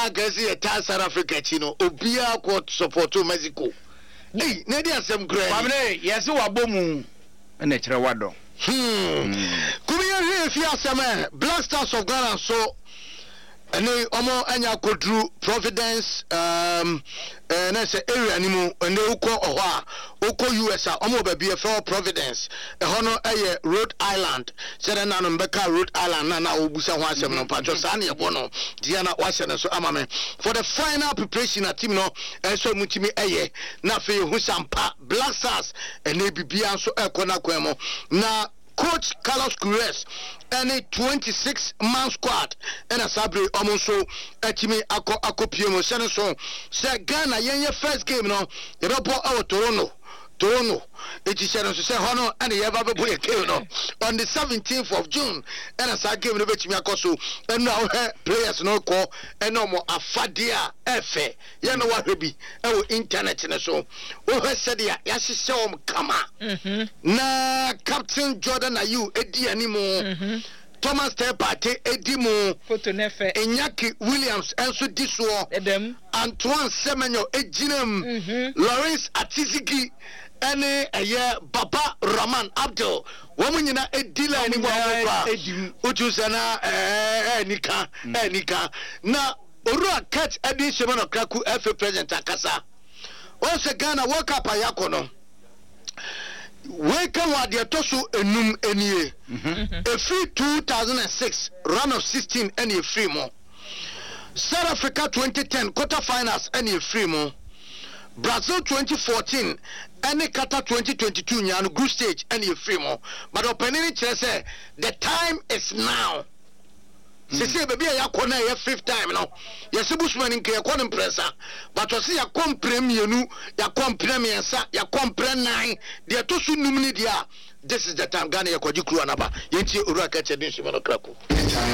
agasi ta South Africa chino obia ko support Mexico hey na dia asem kra kwamne yesi wabomu na kire wado kumiya hwe fi asem Black Stars of Ghana so ene omo anya kodru Providence na se area ni mu ene uko oho a uko US a omo ba bia for Providence hono eye Rhode Island se na no mbeka Rhode Island na obusa ho asem no pacho sa na yebo no dia na wase ne so amame for the final preparation na team no so mutimi eye na fe hu sampa Black Stars ene bibia so ekona kwemo na Coach Carlos Queiroz any 26-man squad and a sabre almost so etimi akopiem so say Ghana yenye first game no you don't put our Toronto it is said to say hono and you ever boy no on the 17th of June and as I game no betimi akoso and now players no call and no more afadia efe you know what be e internet na so we said ya yasise kama na Captain Jordan Ayew edi animo Thomas Tepate Edimu photo nefe Inyaki Williams enso diso edem Antoine Semenyo ejinem Lawrence Atizigi ene eye Baba Rahman Abdul womunyina edila ni wa utusana nika na Orua catch edi Shemano Kraku FA president akasa once Ghana World Cup ayakono wake up the tosu enum enie a free 2006 round of 16 any free more South Africa 2010 quarterfinals any free more Brazil 2014 any Qatar 2022 nyanu group stage any free more but opening say the time is now say baby ya kona ya fifth time no ya Bushman nke ya kona impressa but o say ya compre mienu ya compre miensa ya compre nine de to su numni dia this is the time Ghana ya kwaji kru anaba yenti Orua Kache din Shimano Kraku